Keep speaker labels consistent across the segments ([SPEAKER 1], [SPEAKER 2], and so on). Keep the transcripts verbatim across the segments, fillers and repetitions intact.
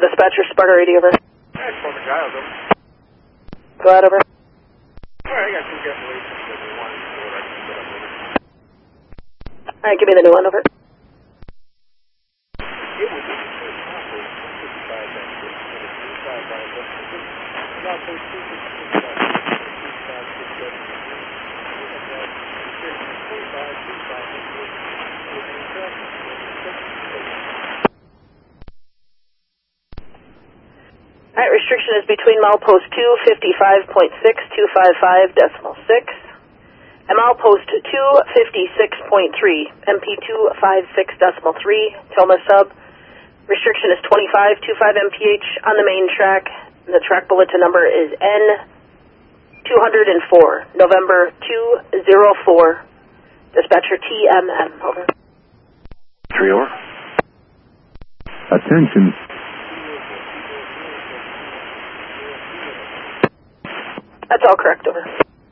[SPEAKER 1] dispatcher, Sparta eighty, over.
[SPEAKER 2] Alright, Former Giles, over.
[SPEAKER 1] Go ahead, over.
[SPEAKER 2] Alright, I got two cancellations that we wanted to order. I can set up, over.
[SPEAKER 1] Alright, give me the new one, over.
[SPEAKER 2] It was just fifty-five back there. fifty-five by about thirteen, fifty-five, fifty-five, twenty-five, fifty-five,
[SPEAKER 1] Alright, restriction is between milepost two fifty-five point six two five five decimal six and milepost two fifty-six point three, M P two fifty-six decimal three, Toma sub. Restriction is twenty-five point two five M P H on the main track. The track bulletin number is N two oh four, November two oh four. Dispatcher T M M, over.
[SPEAKER 3] Three over. Attention.
[SPEAKER 1] That's all correct, over.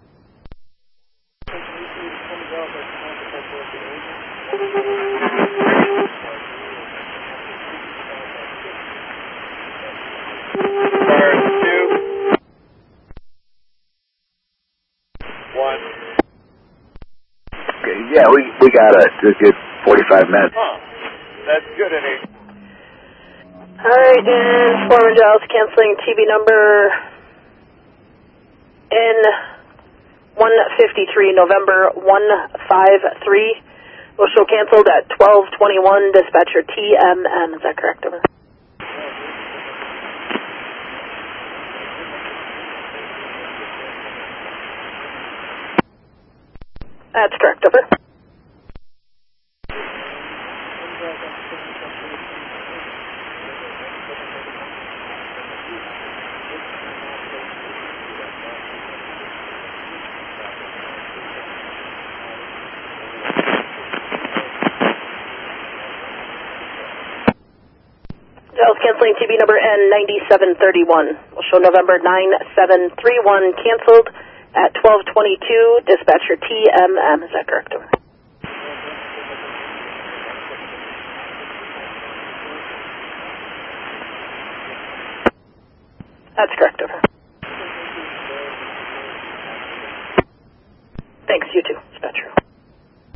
[SPEAKER 3] Yeah, we we got a good forty-five minutes.
[SPEAKER 2] Huh. That's good, Eddie.
[SPEAKER 1] Alright, and Foreman Giles canceling T V number N one fifty-three, November one fifty-three. Will show canceled at twelve twenty-one, dispatcher T M M. Is that correct, over? That's correct, over. Giles canceling T V number N ninety-seven thirty-one. Will show November nine seven three one canceled at twelve twenty-two, dispatcher T M M. Is that correct, over? That's correct, over. Thanks, you too, dispatcher.